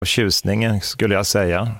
tjusningen skulle jag säga.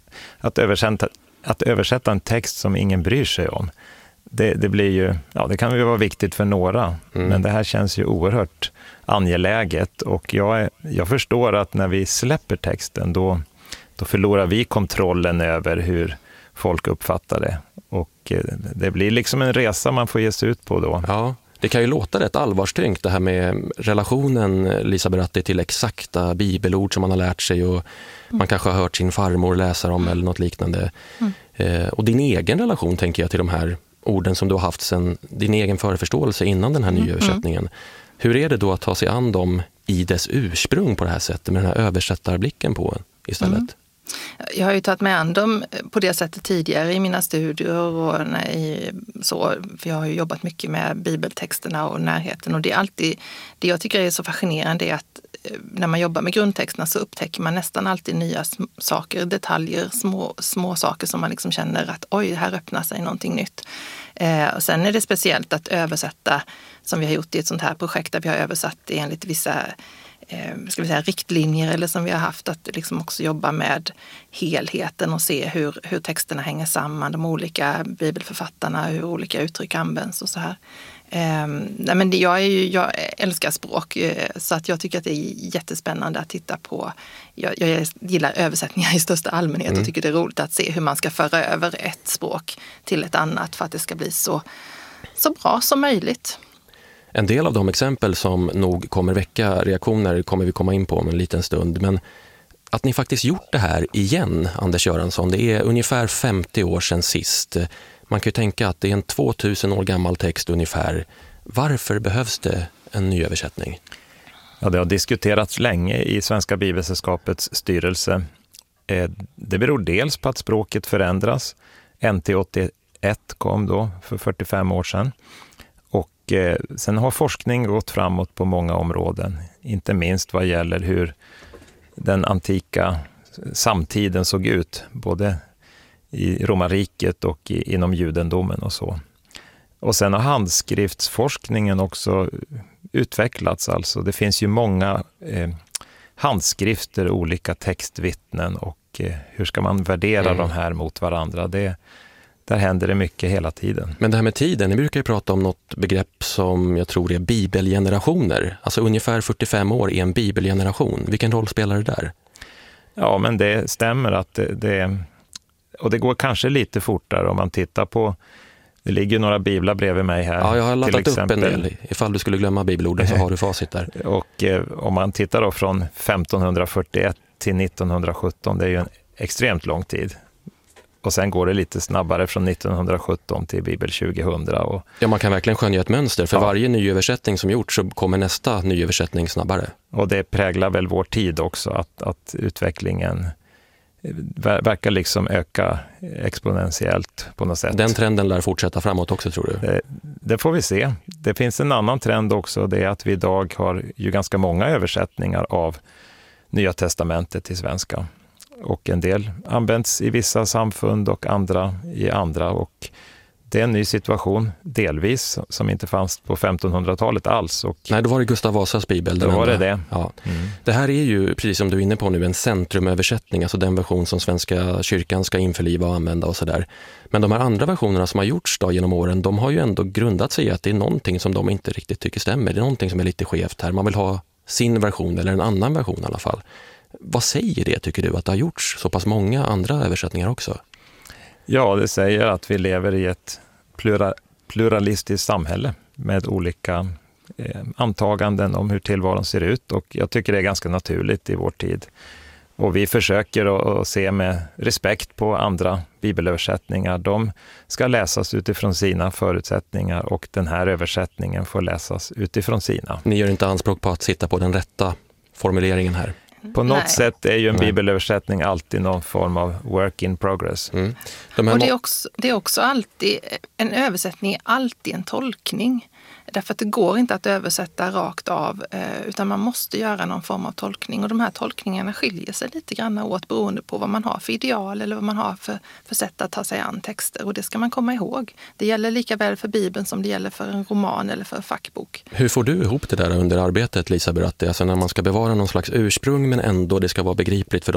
Att översätta en text som ingen bryr sig om. Det blir ju, det kan ju vara viktigt för några, men det här känns ju oerhört angeläget, och jag förstår att när vi släpper texten då förlorar vi kontrollen över hur folk uppfattar det, och det blir liksom en resa man får ge sig ut på då. Ja, det kan ju låta rätt allvarstyngt det här med relationen, Lisa Beratti, till exakta bibelord som man har lärt sig och man kanske har hört sin farmor läsa om eller något liknande. Och din egen relation, tänker jag, till de här orden som du har haft sedan din egen förförståelse innan den här nya översättningen. Hur är det då att ta sig an dem i dess ursprung på det här sättet, med den här översättarblicken på istället? Jag har ju tagit med an dem på det sättet tidigare i mina studier och för jag har ju jobbat mycket med bibeltexterna och närheten, och det är alltid, det jag tycker är så fascinerande är att när man jobbar med grundtexterna så upptäcker man nästan alltid nya saker, detaljer, små saker som man liksom känner att oj, här öppnar sig någonting nytt. Och sen är det speciellt att översätta, som vi har gjort i ett sånt här projekt där vi har översatt enligt vissa riktlinjer, eller som vi har haft, att liksom också jobba med helheten och se hur texterna hänger samman, de olika bibelförfattarna, hur olika uttryck används och så här. Jag älskar språk, så att jag tycker att det är jättespännande att titta på. Jag gillar översättningar i största allmänhet och tycker det är roligt att se hur man ska föra över ett språk till ett annat för att det ska bli så bra som möjligt. En del av de exempel som nog kommer väcka reaktioner kommer vi komma in på om en liten stund. Men att ni faktiskt gjort det här igen, Anders Göransson, det är ungefär 50 år sedan sist. Man kan ju tänka att det är en 2000 år gammal text ungefär. Varför behövs det en ny översättning? Ja, det har diskuterats länge i Svenska Bibelsällskapets styrelse. Det beror dels på att språket förändras. NT 81 kom då för 45 år sedan. Och sen har forskning gått framåt på många områden. Inte minst vad gäller hur den antika samtiden såg ut. Både i romarriket och inom judendomen och så. Och sen har handskriftsforskningen också utvecklats. Alltså det finns ju många handskrifter, olika textvittnen, och hur ska man värdera de här mot varandra? Där händer det mycket hela tiden. Men det här med tiden, ni brukar ju prata om något begrepp som jag tror är bibelgenerationer. Alltså ungefär 45 år är en bibelgeneration. Vilken roll spelar det där? Ja, men det stämmer att och det går kanske lite fortare om man tittar på, det ligger några biblar bredvid mig här. Ja, jag har laddat upp en del. Ifall du skulle glömma bibelorden så har du facit där. Och om man tittar då från 1541 till 1917, det är ju en extremt lång tid. Och sen går det lite snabbare från 1917 till Bibel 2000. Ja, man kan verkligen skönja ett mönster. För varje ny översättning som gjorts så kommer nästa ny översättning snabbare. Och det präglar väl vår tid också, att utvecklingen verkar liksom öka exponentiellt på något sätt. Den trenden lär fortsätta framåt också, tror du? Det får vi se. Det finns en annan trend också, det är att vi idag har ju ganska många översättningar av Nya testamentet till svenska. Och en del används i vissa samfund och andra i andra. Och det är en ny situation, delvis, som inte fanns på 1500-talet alls. Nej, då var det Gustav Vasas bibel. Då var det. Ja. Det här är ju, precis som du är inne på nu, en centrumöversättning, alltså den version som Svenska kyrkan ska införliva och använda och sådär. Men de här andra versionerna som har gjorts då genom åren, de har ju ändå grundat sig i att det är någonting som de inte riktigt tycker stämmer. Det är någonting som är lite skevt här. Man vill ha sin version eller en annan version i alla fall. Vad säger det, tycker du, att det har gjorts så pass många andra översättningar också? Ja, det säger att vi lever i ett pluralistiskt samhälle med olika antaganden om hur tillvaron ser ut, och jag tycker det är ganska naturligt i vår tid. Och vi försöker att se med respekt på andra bibelöversättningar. De ska läsas utifrån sina förutsättningar, och den här översättningen får läsas utifrån sina. Ni gör inte anspråk på att sitta på den rätta formuleringen här? På något sätt är ju en bibelöversättning alltid någon form av work in progress. Och det är också alltid, en översättning är alltid en tolkning. Därför att det går inte att översätta rakt av, utan man måste göra någon form av tolkning. Och de här tolkningarna skiljer sig lite grann åt beroende på vad man har för ideal eller vad man har för sätt att ta sig an texter. Och det ska man komma ihåg. Det gäller lika väl för Bibeln som det gäller för en roman eller för en fackbok. Hur får du ihop det där under arbetet, Lisa Beratti? Alltså när man ska bevara någon slags ursprung men ändå det ska vara begripligt för